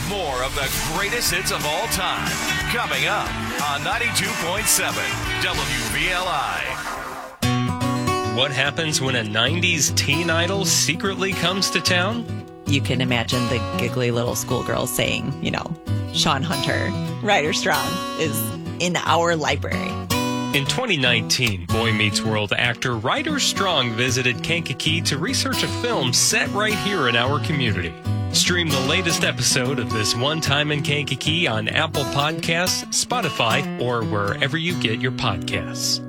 More of the greatest hits of all time. Coming up on 92.7 WVLI. What happens when a 90s teen idol secretly comes to town? You can imagine the giggly little schoolgirls saying, Sean Hunter, Ryder Strong, is in our library. In 2019, Boy Meets World actor Ryder Strong visited Kankakee to research a film set right here in our community. Stream the latest episode of This One Time in Kankakee on Apple Podcasts, Spotify, or wherever you get your podcasts.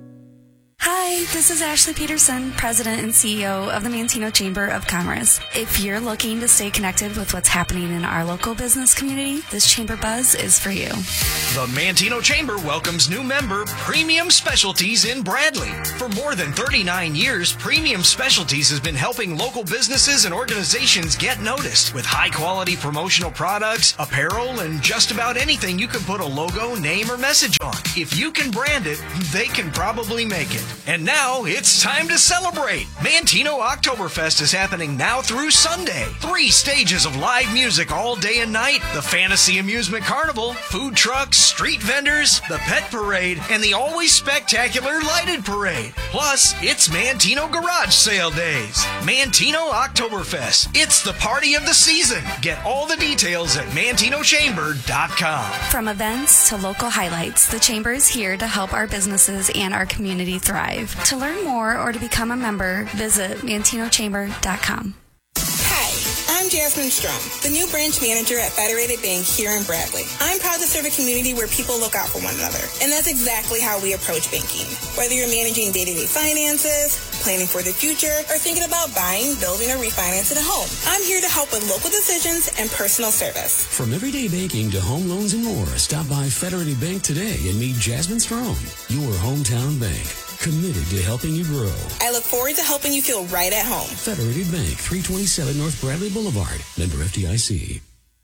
Hi, this is Ashley Peterson, President and CEO of the Manteno Chamber of Commerce. If you're looking to stay connected with what's happening in our local business community, this Chamber Buzz is for you. The Manteno Chamber welcomes new member Premium Specialties in Bradley. For more than 39 years, Premium Specialties has been helping local businesses and organizations get noticed with high-quality promotional products, apparel, and just about anything you can put a logo, name, or message on. If you can brand it, they can probably make it. And now it's time to celebrate. Manteno Oktoberfest is happening now through Sunday. 3 stages of live music all day and night, the Fantasy Amusement Carnival, food trucks, street vendors, the pet parade, and the always spectacular lighted parade. Plus, it's Manteno Garage Sale Days. Manteno Oktoberfest. It's the party of the season. Get all the details at MantenoChamber.com. From events to local highlights, the Chamber is here to help our businesses and our community thrive. To learn more or to become a member, visit MantenoChamber.com. Hi, I'm Jasmine Strum, the new branch manager at Federated Bank here in Bradley. I'm proud to serve a community where people look out for one another, and that's exactly how we approach banking. Whether you're managing day-to-day finances, planning for the future, or thinking about buying, building, or refinancing a home, I'm here to help with local decisions and personal service. From everyday banking to home loans and more, stop by Federated Bank today and meet Jasmine Strom, your hometown bank. Committed to helping you grow. I look forward to helping you feel right at home. Federated Bank, 327 North Bradley Boulevard. Member FDIC.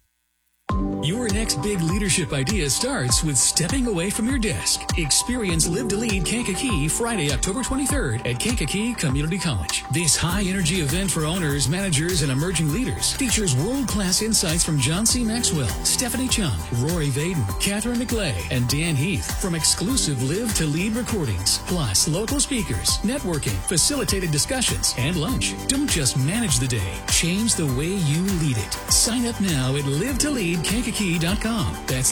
Your next big leadership idea starts with stepping away from your desk. Experience Live to Lead Kankakee Friday, October 23rd at Kankakee Community College. This high-energy event for owners, managers, and emerging leaders features world-class insights from John C. Maxwell, Stephanie Chung, Rory Vaden, Catherine McLay, and Dan Heath from exclusive Live to Lead recordings, plus local speakers, networking, facilitated discussions, and lunch. Don't just manage the day. Change the way you lead it. Sign up now at LivetoLeadKankakee.com. That's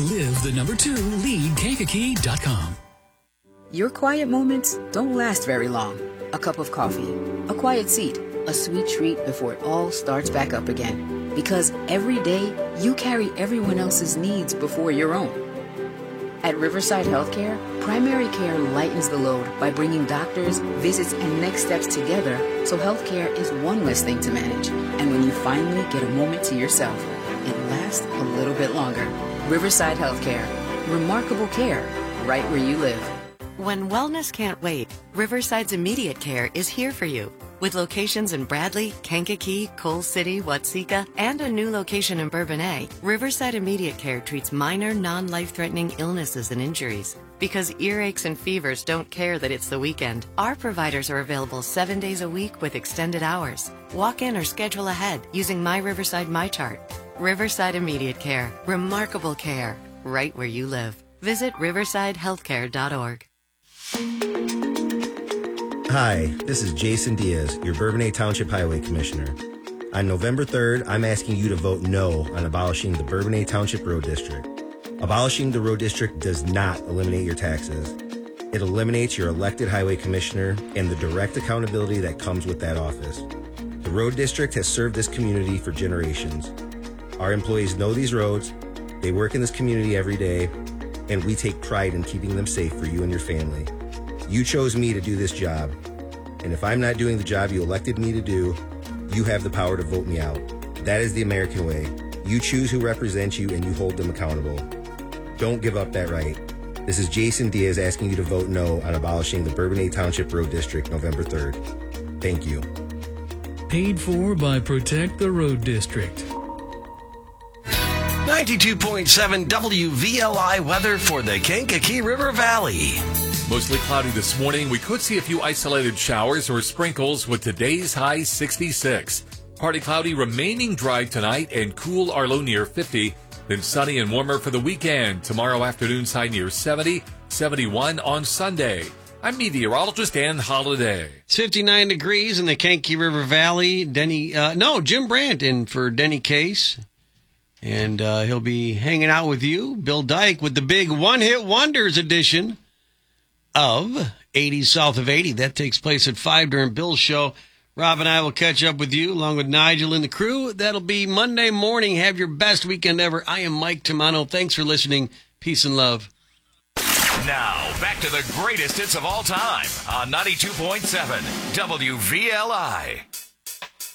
LiveTheNumber2LeadKankakee.com. Your quiet moments don't last very long. A cup of coffee, a quiet seat, a sweet treat before it all starts back up again. Because every day, you carry everyone else's needs before your own. At Riverside Healthcare, primary care lightens the load by bringing doctors, visits, and next steps together so healthcare is one less thing to manage. And when you finally get a moment to yourself, it lasts a little bit longer. Riverside Healthcare. Remarkable care right where you live. When wellness can't wait, Riverside's Immediate Care is here for you. With locations in Bradley, Kankakee, Coal City, Watseka, and a new location in Bourbonnais, Riverside Immediate Care treats minor, non-life-threatening illnesses and injuries. Because earaches and fevers don't care that it's the weekend, our providers are available 7 days a week with extended hours. Walk in or schedule ahead using My Riverside MyChart. Riverside Immediate Care. Remarkable care right where you live. Visit riversidehealthcare.org. Hi, this is Jason Diaz, your Bourbonnais Township Highway Commissioner. On November 3rd, I'm asking you to vote no on abolishing the Bourbonnais Township Road District. Abolishing the road district does not eliminate your taxes. It eliminates your elected highway commissioner and the direct accountability that comes with that office. The road district has served this community for generations. Our employees know these roads, they work in this community every day, and we take pride in keeping them safe for you and your family. You chose me to do this job, and if I'm not doing the job you elected me to do, you have the power to vote me out. That is the American way. You choose who represents you and you hold them accountable. Don't give up that right. This is Jason Diaz asking you to vote no on abolishing the Bourbonnais Township Road District November 3rd. Thank you. Paid for by Protect the Road District. 92.7 WVLI weather for the Kankakee River Valley. Mostly cloudy this morning. We could see a few isolated showers or sprinkles with today's high 66. partly cloudy, remaining dry tonight, and cool or low near 50. Then sunny and warmer for the weekend. Tomorrow afternoon's high near 70, 71 on Sunday. I'm meteorologist Ann Holiday. It's 59 degrees in the Kankakee River Valley. Jim Brandt in for Denny Case. And he'll be hanging out with you, Bill Dyke, with the big One-Hit Wonders edition of 80s South of 80. That takes place at 5 during Bill's show. Rob and I will catch up with you along with Nigel and the crew. That'll be Monday morning. Have your best weekend ever. I am Mike Tamano. Thanks for listening. Peace and love. Now, back to the greatest hits of all time on 92.7 WVLI.